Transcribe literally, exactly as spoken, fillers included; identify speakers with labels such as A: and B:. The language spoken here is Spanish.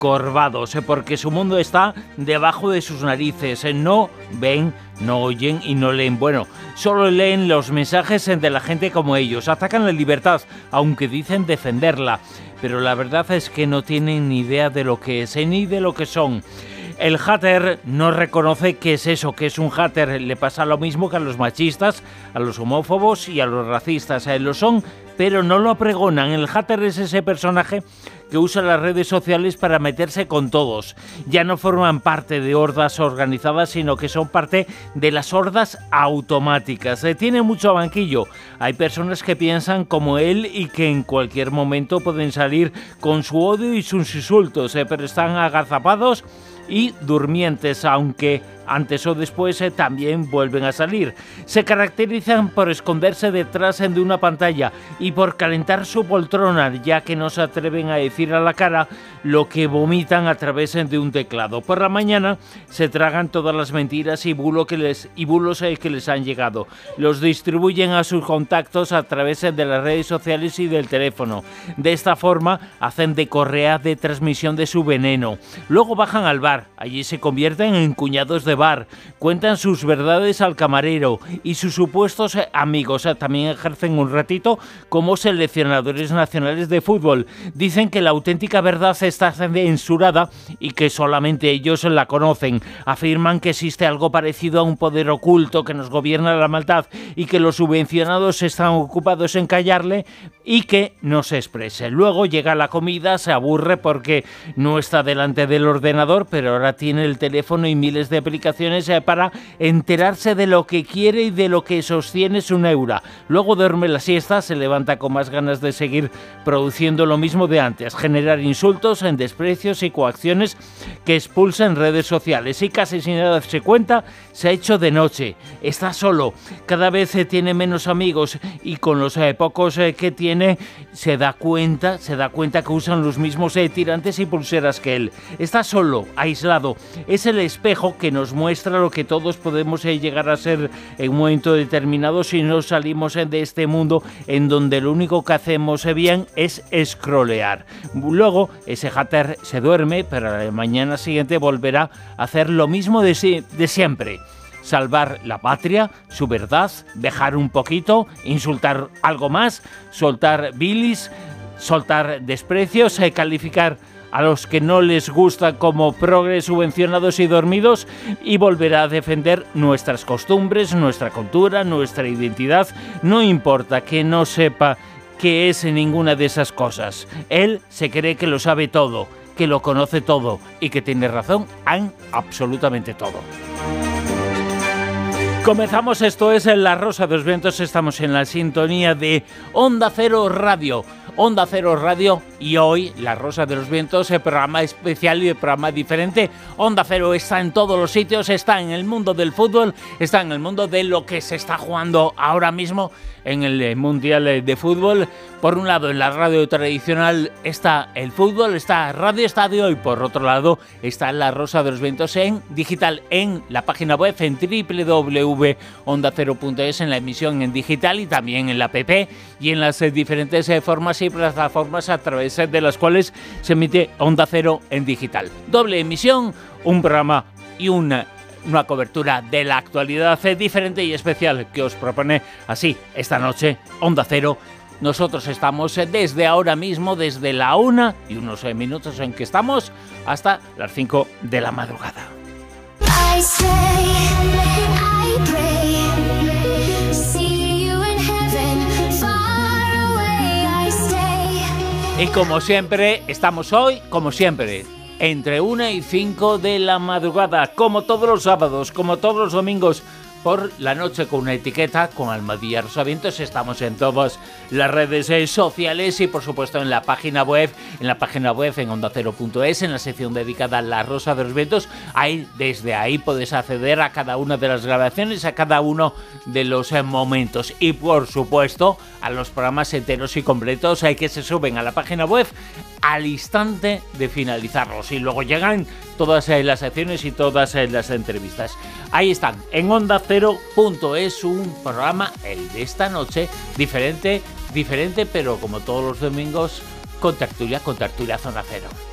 A: corvados, porque su mundo está debajo de sus narices. No ven, no oyen y no leen. Bueno, solo leen los mensajes de la gente como ellos. Atacan la libertad, aunque dicen defenderla. Pero la verdad es que no tienen ni idea de lo que es ni de lo que son. El hater no reconoce qué es eso, que es un hater. Le pasa lo mismo que a los machistas, a los homófobos y a los racistas. A él lo son, pero no lo pregonan. El hater es ese personaje que usa las redes sociales para meterse con todos. Ya no forman parte de hordas organizadas, sino que son parte de las hordas automáticas. Eh, tiene mucho banquillo. Hay personas que piensan como él y que en cualquier momento pueden salir con su odio y sus insultos, eh, pero están agazapados y durmientes, aunque antes o después eh, también vuelven a salir. Se caracterizan por esconderse detrás de una pantalla y por calentar su poltrona, ya que no se atreven a decir a la cara lo que vomitan a través de un teclado. Por la mañana se tragan todas las mentiras y, bulo que les, y bulos eh, que les han llegado. Los distribuyen a sus contactos a través de las redes sociales y del teléfono. De esta forma hacen de correa de transmisión de su veneno. Luego bajan al bar. Allí se convierten en cuñados de bar, cuentan sus verdades al camarero y sus supuestos amigos. También ejercen un ratito como seleccionadores nacionales de fútbol. Dicen que la auténtica verdad está censurada y que solamente ellos la conocen. Afirman que existe algo parecido a un poder oculto que nos gobierna la maldad y que los subvencionados están ocupados en callarle y que no se exprese. Luego llega la comida, se aburre porque no está delante del ordenador, pero ahora tiene el teléfono y miles de aplicaciones para enterarse de lo que quiere y de lo que sostiene su neura. Luego duerme la siesta, se levanta con más ganas de seguir produciendo lo mismo de antes, generar insultos, en desprecios y coacciones que expulsa en redes sociales, y casi sin darse cuenta se ha hecho de noche. Está solo, cada vez tiene menos amigos y con los eh, pocos eh, que tiene se da cuenta, se da cuenta que usan los mismos eh, tirantes y pulseras que él. Está solo, aislado. Es el espejo que nos muestra lo que todos podemos eh, llegar a ser en un momento determinado si no salimos eh, de este mundo en donde lo único que hacemos eh, bien es scrollear. Luego ese hater se duerme, pero la mañana siguiente volverá a hacer lo mismo de, si, de siempre. Salvar la patria, su verdad, dejar un poquito, insultar algo más, soltar bilis, soltar desprecios, eh, calificar a los que no les gusta como progres, subvencionados y dormidos, y volverá a defender nuestras costumbres, nuestra cultura, nuestra identidad. No importa que no sepa qué es ninguna de esas cosas. Él se cree que lo sabe todo, que lo conoce todo y que tiene razón en absolutamente todo. Comenzamos, esto es La Rosa de los Vientos, estamos en la sintonía de Onda Cero Radio. Onda Cero Radio y hoy La Rosa de los Vientos, el programa especial y el programa diferente. Onda Cero está en todos los sitios, está en el mundo del fútbol, está en el mundo de lo que se está jugando ahora mismo en el Mundial de Fútbol. Por un lado, en la radio tradicional está el fútbol, está Radio Estadio, y por otro lado está La Rosa de los Vientos en digital, en la página web, en doble u doble u doble u punto onda cero punto es, en la emisión en digital y también en la app y en las eh, diferentes eh, formas y plataformas a través eh, de las cuales se emite Onda Cero en digital. Doble emisión, un programa y una una cobertura de la actualidad eh, diferente y especial que os propone así esta noche Onda Cero. Nosotros estamos eh, desde ahora mismo, desde la una y unos eh, minutos en que estamos, hasta las cinco de la madrugada. I say, I pray, see you in heaven, far away I stay. Y como siempre, estamos hoy, como siempre, entre una y cinco de la madrugada, como todos los sábados, como todos los domingos, por la noche, con una etiqueta, con Almadía Rosa Vientos. Estamos en todas las redes eh, sociales y por supuesto en la página web, en la página web en onda cero punto es, en la sección dedicada a La Rosa de los Vientos. Ahí, desde ahí puedes acceder a cada una de las grabaciones, a cada uno de los eh, momentos y por supuesto a los programas enteros y completos eh, que se suben a la página web al instante de finalizarlos, y luego llegan todas eh, las secciones y todas eh, las entrevistas. Ahí están, en onda cero punto es, un programa, el de esta noche, diferente, diferente, pero como todos los domingos, con tertulia, con tertulia Zona Cero.